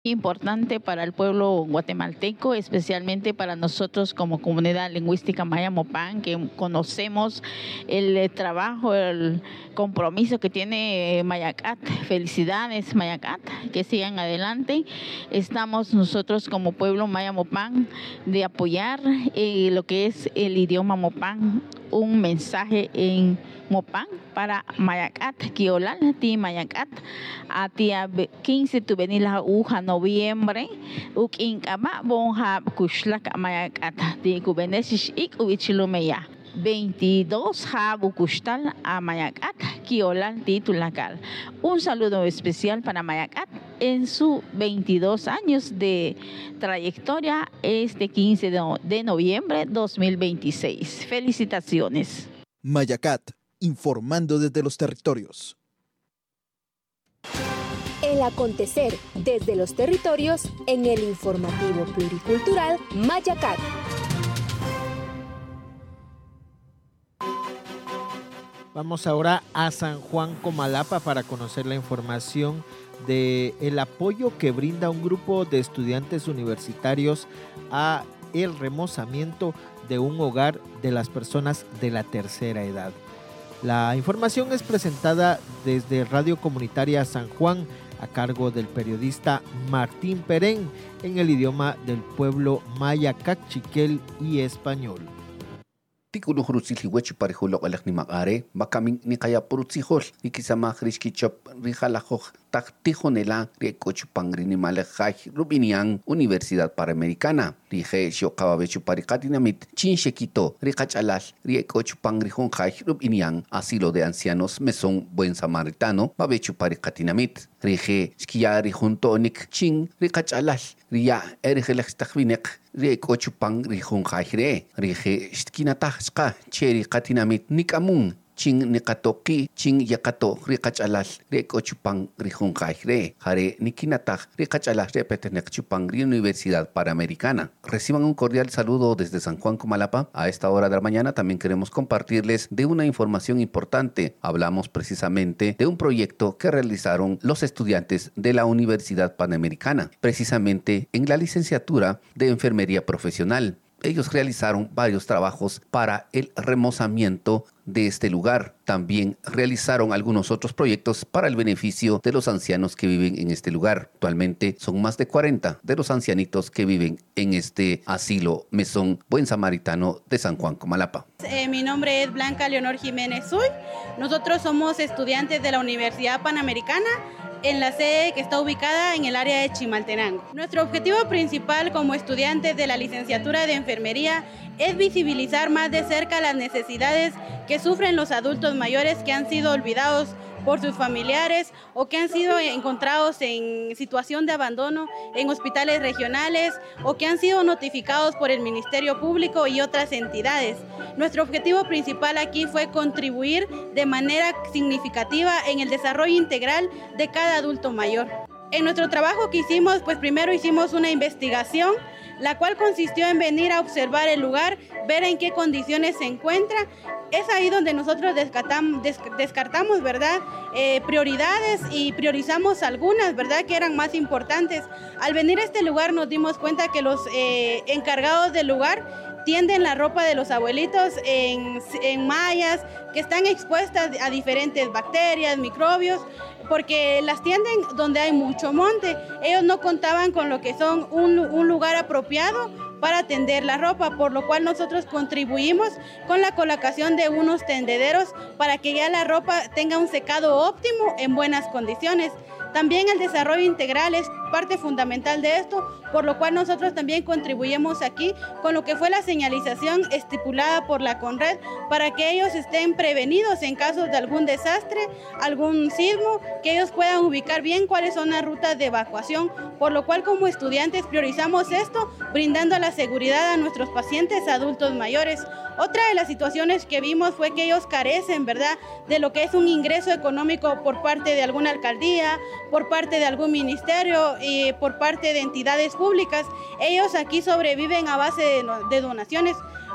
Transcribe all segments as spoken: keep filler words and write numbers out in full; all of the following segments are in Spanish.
Importante para el pueblo guatemalteco, especialmente para nosotros como comunidad lingüística Maya Mopán, que conocemos el trabajo, el compromiso que tiene Mayacat. Felicidades, Mayacat, que sigan adelante. Estamos nosotros como pueblo Maya Mopán de apoyar eh, lo que es el idioma Mopán, un mensaje en Mopán para Mayacat, Kiolal, ti Mayacat, a tía quince tu venila uja noviembre, uk inkama bonja kushlak Mayacat, ti kubenesish ik uichilumeya. veintidós Jabu Kustal a Mayacat, Kiolal Titulacal. Un saludo especial para Mayacat en sus veintidós años de trayectoria este quince de noviembre de dos mil veintiséis. Felicitaciones. Mayacat, informando desde los territorios. El acontecer desde los territorios en el informativo pluricultural Mayacat. Vamos ahora a San Juan Comalapa para conocer la información de el apoyo que brinda un grupo de estudiantes universitarios a el remozamiento de un hogar de las personas de la tercera edad. La información es presentada desde Radio Comunitaria San Juan a cargo del periodista Martín Perén en el idioma del pueblo maya, cachiquel y español. Tikulo hrusil hiwechi parejulo alak ni makare, bakamin ni kaya purutzihol, ikisama hrishkichop rijalajoj, taktijonela, riecochupangri ni malajaj, rubinian, Universidad Panamericana. Rije xokababechu parikatinamit, chinchequito, ricachalal, riecochupangri jonjaj, rubinian, asilo de ancianos, mesón buen samaritano, babechu parikatinamit. Rije shkiari junto onik, chin, ricachalal, ria ergelextajvinek, riecochupang rijonjajre, rije shtkinatajska, cheri katinamit nikamun, chin nikatoki, chin yakato, ricachalal, riecochupang rijonjajre, jare nikinataj, ricachalal, repetenek chupang, Universidad Panamericana. Reciban un cordial saludo desde San Juan Comalapa. A esta hora de la mañana también queremos compartirles de una información importante. Hablamos precisamente de un proyecto que realizaron los estudiantes de la Universidad Panamericana, precisamente en la licenciatura de Enfermería Profesional. Ellos realizaron varios trabajos para el remozamiento de este lugar. También realizaron algunos otros proyectos para el beneficio de los ancianos que viven en este lugar. Actualmente son más de cuarenta de los ancianitos que viven en este asilo Mesón Buen Samaritano de San Juan Comalapa. Eh, mi nombre es Blanca Leonor Jiménez Uy. Nosotros somos estudiantes de la Universidad Panamericana en la sede que está ubicada en el área de Chimaltenango. Nuestro objetivo principal como estudiantes de la licenciatura de Enfermería es visibilizar más de cerca las necesidades que sufren los adultos mayores que han sido olvidados por sus familiares o que han sido encontrados en situación de abandono en hospitales regionales o que han sido notificados por el Ministerio Público y otras entidades. Nuestro objetivo principal aquí fue contribuir de manera significativa en el desarrollo integral de cada adulto mayor. En nuestro trabajo que hicimos, pues primero hicimos una investigación, la cual consistió en venir a observar el lugar, ver en qué condiciones se encuentra. Es ahí donde nosotros descartamos, descartamos ¿verdad? Eh, prioridades y priorizamos algunas, ¿verdad? Que eran más importantes. Al venir a este lugar nos dimos cuenta que los eh, encargados del lugar tienden la ropa de los abuelitos en, en mallas que están expuestas a diferentes bacterias, microbios, porque las tienden donde hay mucho monte. Ellos no contaban con lo que son un, un lugar apropiado para tender la ropa, por lo cual nosotros contribuimos con la colocación de unos tendederos para que ya la ropa tenga un secado óptimo en buenas condiciones. También el desarrollo integral es parte fundamental de esto, por lo cual nosotros también contribuimos aquí con lo que fue la señalización estipulada por la CONRED para que ellos estén prevenidos en caso de algún desastre, algún sismo, que ellos puedan ubicar bien cuáles son las rutas de evacuación, por lo cual como estudiantes priorizamos esto, brindando la seguridad a nuestros pacientes adultos mayores. Otra de las situaciones que vimos fue que ellos carecen, ¿verdad?, de lo que es un ingreso económico por parte de alguna alcaldía, por parte de algún ministerio y por parte de entidades públicas. Ellos aquí sobreviven a base de, de donaciones,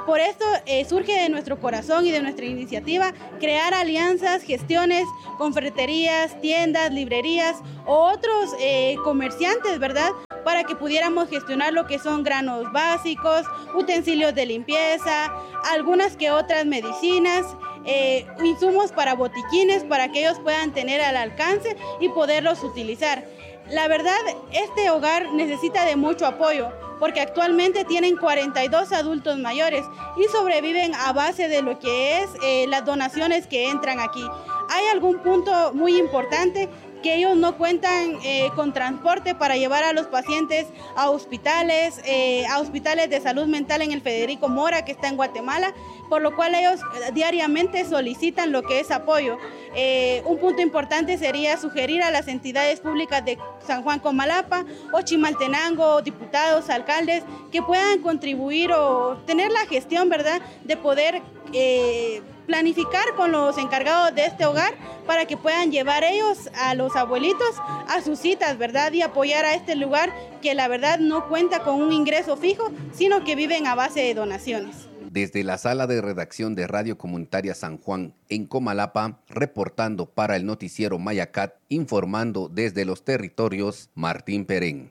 Por esto eh, surge de nuestro corazón y de nuestra iniciativa crear alianzas, gestiones con ferreterías, tiendas, librerías o otros eh, comerciantes, ¿verdad?, para que pudiéramos gestionar lo que son granos básicos, utensilios de limpieza, algunas que otras medicinas, eh, insumos para botiquines, para que ellos puedan tener al alcance y poderlos utilizar. La verdad, este hogar necesita de mucho apoyo, porque actualmente tienen cuarenta y dos adultos mayores y sobreviven a base de lo que es eh, las donaciones que entran aquí. Hay algún punto muy importante que ellos no cuentan eh, con transporte para llevar a los pacientes a hospitales, eh, a hospitales de salud mental en el Federico Mora, que está en Guatemala, por lo cual ellos diariamente solicitan lo que es apoyo. Eh, un punto importante sería sugerir a las entidades públicas de San Juan Comalapa o Chimaltenango, diputados, alcaldes, que puedan contribuir o tener la gestión, ¿verdad?, de poder eh, planificar con los encargados de este hogar para que puedan llevar ellos a los abuelitos a sus citas, ¿verdad?, y apoyar a este lugar que la verdad no cuenta con un ingreso fijo, sino que viven a base de donaciones. Desde la sala de redacción de Radio Comunitaria San Juan en Comalapa, reportando para el noticiero Mayacat, informando desde los territorios, Martín Perén.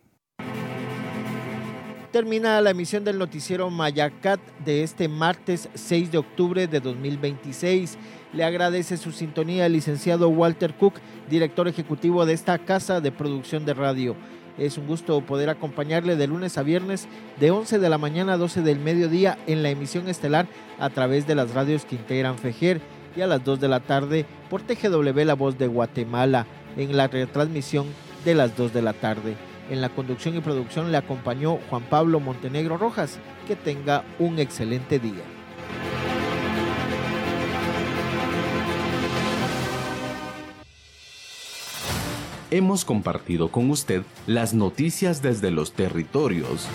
Termina la emisión del noticiero Mayacat de este martes seis de octubre de dos mil veintiséis. Le agradece su sintonía el licenciado Walter Cook, director ejecutivo de esta casa de producción de radio. Es un gusto poder acompañarle de lunes a viernes de once de la mañana a doce del mediodía en la emisión estelar a través de las radios que integran FEGER y a las dos de la tarde por T G W La Voz de Guatemala en la retransmisión de las dos de la tarde. En la conducción y producción le acompañó Juan Pablo Montenegro Rojas. Que tenga un excelente día. Hemos compartido con usted las noticias desde los territorios.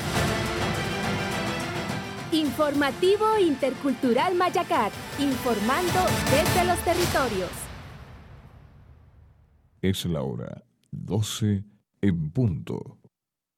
Informativo Intercultural Mayacat, informando desde los territorios. Es la hora doce en punto.